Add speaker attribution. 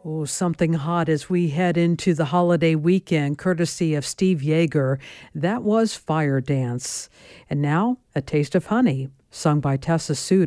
Speaker 1: Oh, something hot as we head into the holiday weekend, courtesy of Steve Yeager. That was Fire Dance. And now, A Taste of Honey, sung by Tessa Suter.